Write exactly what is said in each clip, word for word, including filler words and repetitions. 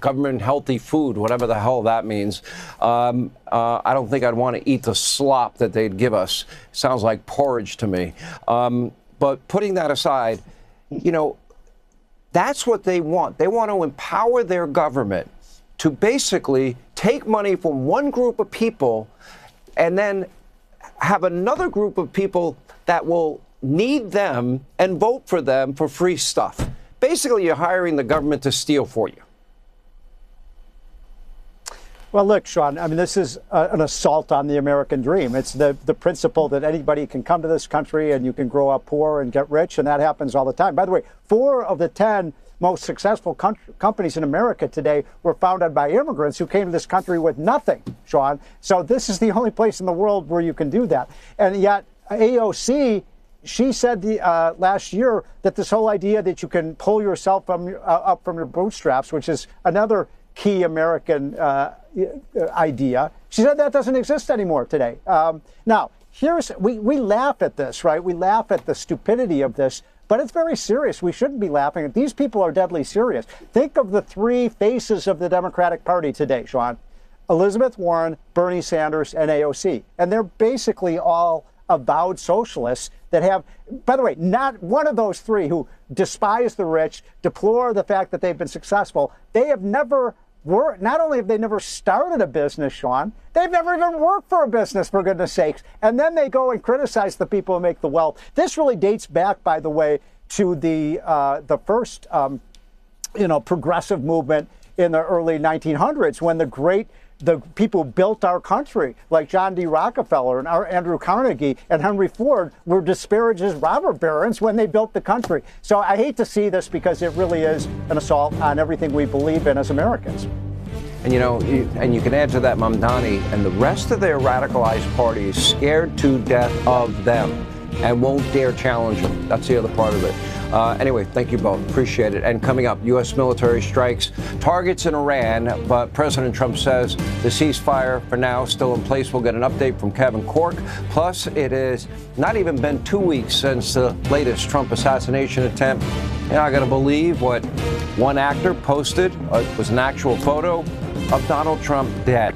government healthy food, whatever the hell that means. Um, uh, I don't think I'd want to eat the slop that they'd give us. Sounds like porridge to me. Um, but putting that aside, you know, that's what they want. They want to empower their government to basically take money from one group of people and then have another group of people that will need them and vote for them for free stuff. Basically, you're hiring the government to steal for you. Well, look, Sean, I mean, this is a, an assault on the American dream. It's the, the principle that anybody can come to this country and you can grow up poor and get rich, and that happens all the time. By the way, four of the ten most successful com- companies in America today were founded by immigrants who came to this country with nothing, Sean. So this is the only place in the world where you can do that. And yet A O C, she said the, uh, last year that this whole idea that you can pull yourself from, uh, up from your bootstraps, which is another key American uh, idea, she said that doesn't exist anymore today. Um, now, here's we, we laugh at this, right? We laugh at the stupidity of this. But it's very serious. We shouldn't be laughing. These people are deadly serious. Think of the three faces of the Democratic Party today, Sean. Elizabeth Warren, Bernie Sanders, and A O C. And they're basically all avowed socialists that have, by the way, not one of those three who despise the rich, deplore the fact that they've been successful. They have never worked. Not only have they never started a business, Sean, they've never even worked for a business, for goodness sakes. And then they go and criticize the people who make the wealth. This really dates back, by the way, to the uh, the first, um, you know, progressive movement in the early nineteen hundreds, when the great the people who built our country, like John D. Rockefeller and our Andrew Carnegie and Henry Ford, were disparaged as robber barons when they built the country. So I hate to see this because it really is an assault on everything we believe in as Americans. And, you know, you, and you can add to that Mamdani and the rest of their radicalized party is scared to death of them and won't dare challenge them. That's the other part of it. Uh, anyway, thank you both. Appreciate it. And coming up, U S military strikes targets in Iran, but President Trump says the ceasefire for now still in place. We'll get an update from Kevin Corke. Plus, it has not even been two weeks since the latest Trump assassination attempt. And I got to believe what one actor posted uh, was an actual photo of Donald Trump dead.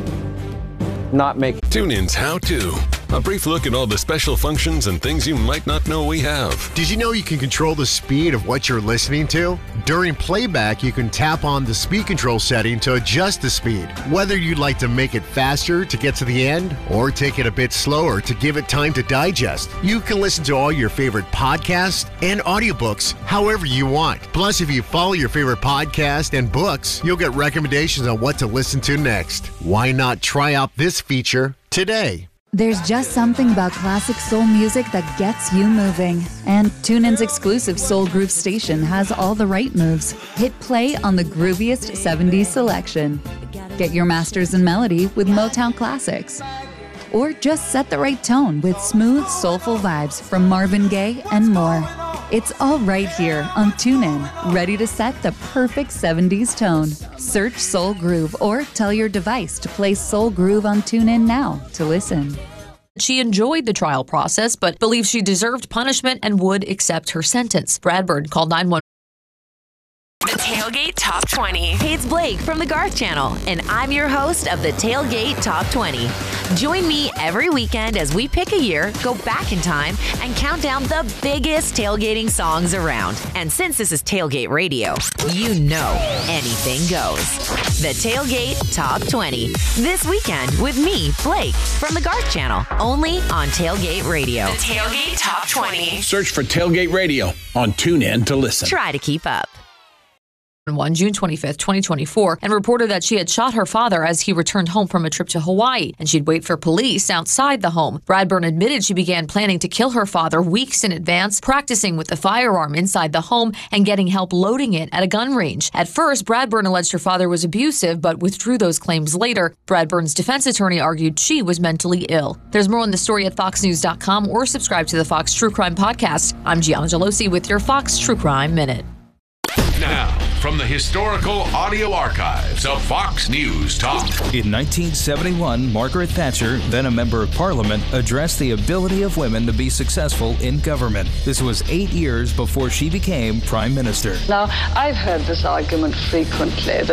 Not making. TuneIn's How To. A brief look at all the special functions and things you might not know we have. Did you know you can control the speed of what you're listening to? During playback, you can tap on the speed control setting to adjust the speed. Whether you'd like to make it faster to get to the end or take it a bit slower to give it time to digest, you can listen to all your favorite podcasts and audiobooks however you want. Plus, if you follow your favorite podcast and books, you'll get recommendations on what to listen to next. Why not try out this feature today? There's just something about classic soul music that gets you moving. And TuneIn's exclusive Soul Groove station has all the right moves. Hit play on the grooviest seventies selection. Get your masters in melody with Motown classics. Or just set the right tone with smooth, soulful vibes from Marvin Gaye and more. It's all right here on TuneIn, ready to set the perfect seventies tone. Search Soul Groove or tell your device to play Soul Groove on TuneIn now to listen. She enjoyed the trial process, but believes she deserved punishment and would accept her sentence. Bradford called nine one one. The Tailgate Top twenty. Hey, it's Blake from the Garth Channel, and I'm your host of the Tailgate Top twenty. Join me every weekend as we pick a year, go back in time, and count down the biggest tailgating songs around. And since this is Tailgate Radio, you know anything goes. The Tailgate Top twenty. This weekend with me, Blake, from the Garth Channel, only on Tailgate Radio. The Tailgate Top twenty. Search for Tailgate Radio on TuneIn to listen. Try to keep up. On June twenty-fifth, twenty twenty-four, and reported that she had shot her father as he returned home from a trip to Hawaii, and she'd wait for police outside the home. Bradburn admitted she began planning to kill her father weeks in advance, practicing with the firearm inside the home and getting help loading it at a gun range. At first, Bradburn alleged her father was abusive, but withdrew those claims later. Bradburn's defense attorney argued she was mentally ill. There's more on the story at fox news dot com or subscribe to the Fox True Crime Podcast. I'm Gianna Gelosi with your Fox True Crime Minute. Now, from the historical audio archives of Fox News Talk. In nineteen seventy-one, Margaret Thatcher, then a member of Parliament, addressed the ability of women to be successful in government. This was eight years before she became Prime Minister. Now, I've heard this argument frequently, that